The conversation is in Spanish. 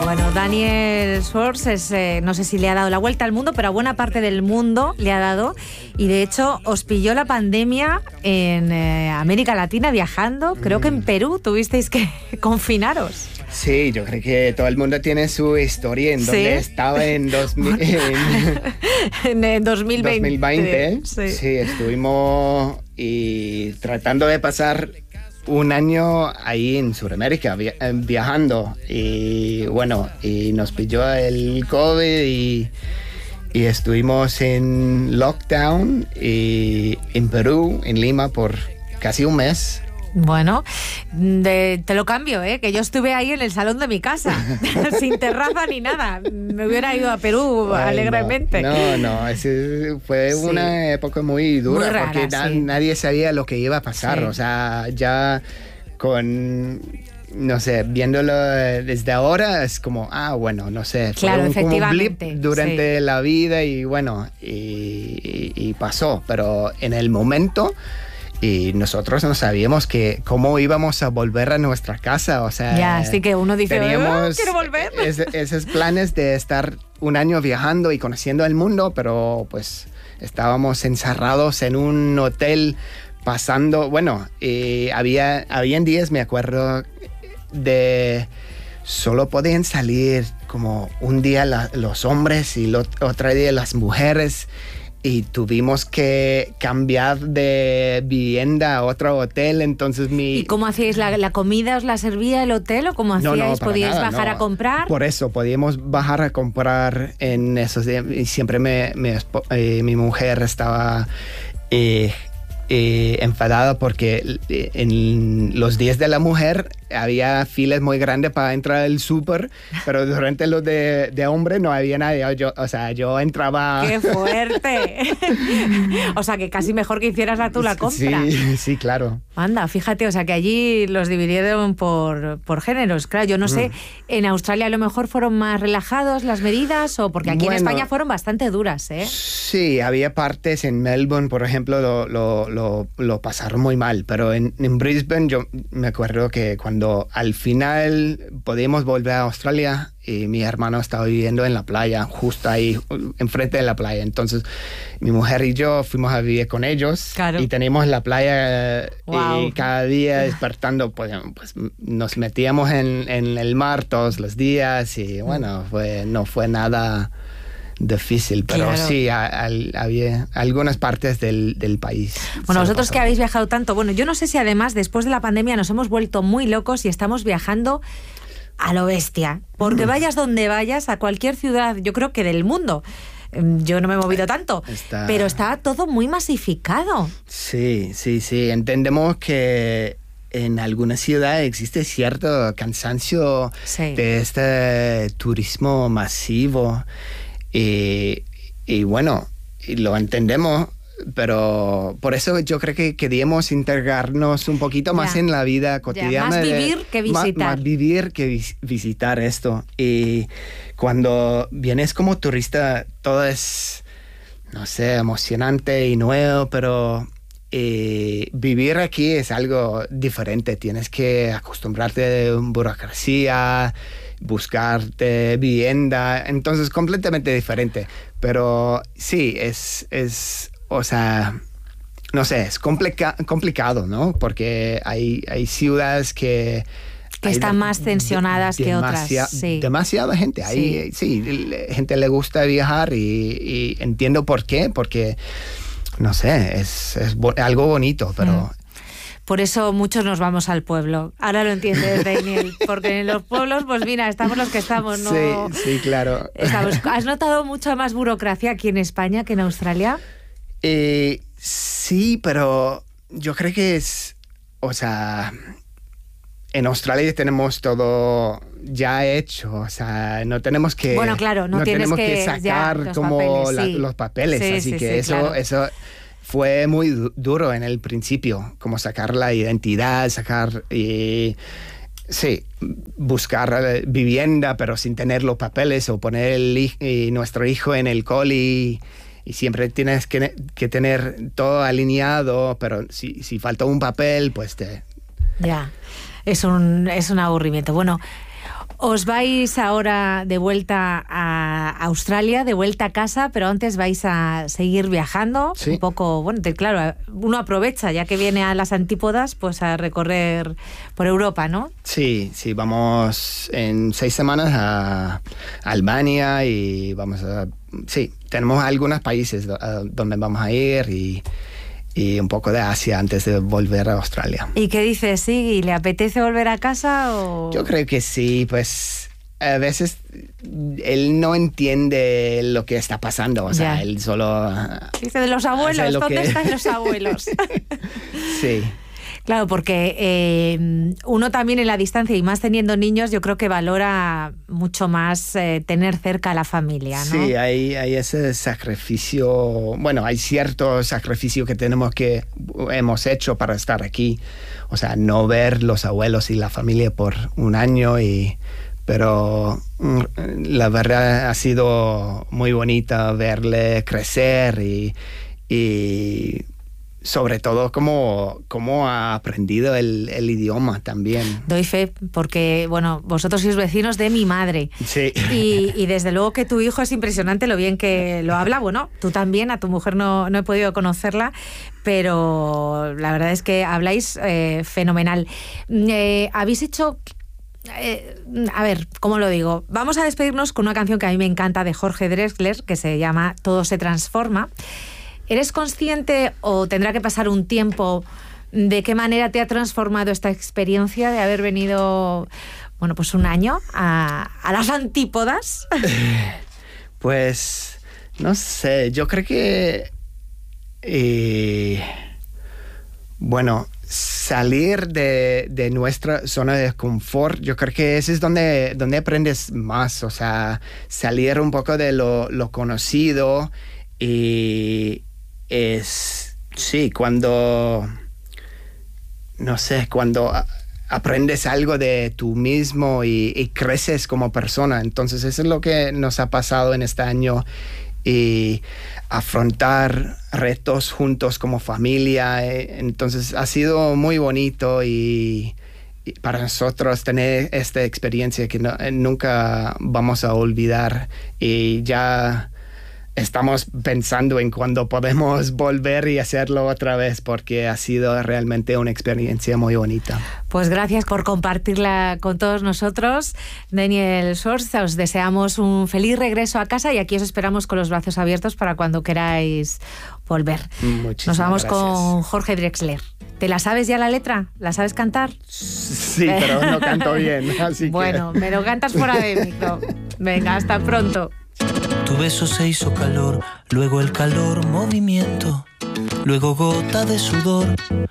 Bueno, Daniel Schwartz no sé si le ha dado la vuelta al mundo, pero a buena parte del mundo le ha dado. Y de hecho, os pilló la pandemia en América Latina viajando. Creo que en Perú tuvisteis que confinaros. Sí, yo creo que todo el mundo tiene su historia en donde estaba en 2020. 2020. Sí, estuvimos tratando de pasar un año ahí en Sudamérica viajando y bueno, y nos pilló el COVID y estuvimos en lockdown en Perú, en Lima, por casi un mes. Bueno, te lo cambio, que yo estuve ahí en el salón de mi casa, sin terraza ni nada. Me hubiera ido a Perú alegremente. No, fue una época muy dura, muy rara, porque nadie sabía lo que iba a pasar. O sea, ya con, no sé, viéndolo desde ahora es como, bueno, no sé, claro, fue efectivamente, como un blip durante la vida y bueno, y pasó, pero en el momento... Y nosotros no sabíamos cómo íbamos a volver a nuestra casa, o sea... Ya, así que uno dice, teníamos quiero volver. Esos planes de estar un año viajando y conociendo el mundo, pero pues estábamos encerrados en un hotel pasando... Bueno, habían días, me acuerdo, de... Solo podían salir como un día los hombres y otro día las mujeres... Y tuvimos que cambiar de vivienda a otro hotel, entonces ¿Y cómo hacíais? ¿La comida os la servía el hotel o cómo hacíais? No, ¿Podíais nada, bajar a comprar? Por eso, podíamos bajar a comprar en esos días. Y siempre mi mujer estaba... enfadada porque en los días de la mujer había filas muy grandes para entrar al súper, pero durante los de hombre no había nadie. Yo entraba... ¡Qué fuerte! O sea, que casi mejor que hicieras tú la compra. Sí, claro. Anda, fíjate, o sea, que allí los dividieron por géneros. Claro, yo no sé, en Australia a lo mejor fueron más relajados las medidas, o porque aquí en España fueron bastante duras, ¿eh? Sí, había partes en Melbourne, por ejemplo, lo pasaron muy mal, pero en Brisbane yo me acuerdo que cuando al final podíamos volver a Australia y mi hermano estaba viviendo en la playa, justo ahí enfrente de la playa, entonces mi mujer y yo fuimos a vivir con ellos. Claro. Y teníamos la playa. Wow. Y cada día despertando pues nos metíamos en el mar todos los días y bueno, no fue nada difícil, pero claro. Sí, había algunas partes del país. Bueno, vosotros que habéis viajado tanto, bueno, yo no sé si además después de la pandemia nos hemos vuelto muy locos y estamos viajando a lo bestia, porque vayas donde vayas, a cualquier ciudad, yo creo que del mundo. Yo no me he movido tanto, pero está todo muy masificado. Sí, entendemos que en algunas ciudades existe cierto cansancio de este turismo masivo. Y bueno, lo entendemos, pero por eso yo creo que queríamos integrarnos un poquito más en la vida cotidiana. Más vivir que visitar. Más vivir que visitar esto. Y cuando vienes como turista, todo es, no sé, emocionante y nuevo, pero vivir aquí es algo diferente. Tienes que acostumbrarte a burocracia, buscarte vivienda, entonces completamente diferente. Pero sí, o sea, no sé, es complicado, ¿no? Porque hay ciudades que están más tensionadas que otras. Demasiada gente. Gente le gusta viajar y entiendo por qué, porque, no sé, es algo bonito, pero... Por eso muchos nos vamos al pueblo. Ahora lo entiendes, Daniel, porque en los pueblos, pues mira, estamos los que estamos, ¿no? Sí, claro. ¿Has notado mucha más burocracia aquí en España que en Australia? Sí, pero yo creo que o sea, en Australia tenemos todo ya hecho, o sea, no tenemos que... Bueno, claro, no tienes que sacar como los papeles, así que eso fue muy duro en el principio, como sacar la identidad, buscar vivienda, pero sin tener los papeles, o poner nuestro hijo en el cole y siempre tienes que tener todo alineado, pero si falta un papel, pues Ya, es un aburrimiento. Bueno, Os vais ahora de vuelta a Australia, de vuelta a casa, pero antes vais a seguir viajando. Sí. Un poco, bueno, claro, uno aprovecha, ya que viene a las antípodas, pues a recorrer por Europa, ¿no? Sí, vamos en 6 semanas a Albania y vamos a... Sí, tenemos algunos países donde vamos a ir y un poco de Asia antes de volver a Australia. ¿Y qué dices? ¿Sí? ¿Le apetece volver a casa o...? Yo creo que sí, pues a veces él no entiende lo que está pasando, o sea, él solo... Dice, de los abuelos, ¿dónde están los abuelos? Sí. Claro, porque uno también en la distancia y más teniendo niños, yo creo que valora mucho más tener cerca a la familia, ¿no? Sí, hay ese sacrificio, bueno, hay cierto sacrificio que hemos hecho para estar aquí, o sea, no ver los abuelos y la familia por un año, pero la verdad ha sido muy bonita verle crecer y sobre todo cómo ha aprendido el idioma también. Doy fe, porque, bueno, vosotros sois vecinos de mi madre. Sí. Y desde luego que tu hijo es impresionante lo bien que lo habla. Bueno, tú también, a tu mujer no he podido conocerla, pero la verdad es que habláis fenomenal. Habéis hecho... a ver, ¿cómo lo digo? Vamos a despedirnos con una canción que a mí me encanta de Jorge Drexler, que se llama Todo se transforma. ¿Eres consciente o tendrá que pasar un tiempo de qué manera te ha transformado esta experiencia de haber venido, bueno, pues un año a las antípodas? Pues, no sé, yo creo que... bueno, salir de nuestra zona de confort, yo creo que ese es donde aprendes más, o sea, salir un poco de lo conocido y... sí, cuando aprendes algo de tú mismo y creces como persona. Entonces eso es lo que nos ha pasado en este año, y afrontar retos juntos como familia. Entonces ha sido muy bonito y para nosotros tener esta experiencia que nunca vamos a olvidar, y ya estamos pensando en cuándo podemos volver y hacerlo otra vez, porque ha sido realmente una experiencia muy bonita. Pues gracias por compartirla con todos nosotros, Daniel Schwartz. Os deseamos un feliz regreso a casa y aquí os esperamos con los brazos abiertos para cuando queráis volver. Muchísimas Nos vamos gracias. con Jorge Drexler. ¿Te la sabes ya la letra? ¿La sabes cantar? Sí, pero no canto bien, así bueno, me lo cantas fuera de micro. Venga, hasta pronto. Tu beso se hizo calor, luego el calor movimiento, luego gota de sudor,